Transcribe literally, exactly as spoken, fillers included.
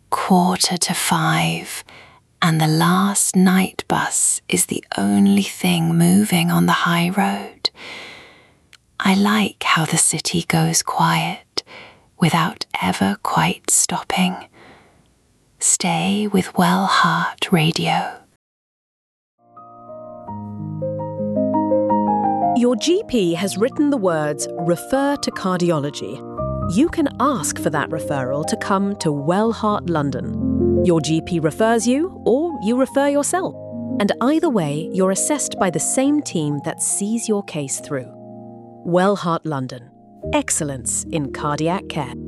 quarter to five, and the last night bus is the only thing moving on the high road. I like how the city goes quiet without ever quite stopping. Stay with Well Heart Radio. Your G P has written the words "refer to cardiology." You can ask for that referral to come to Well Heart London. Your G P refers you, or you refer yourself. And either way, you're assessed by the same team that sees your case through. Well Heart London. Excellence in cardiac care.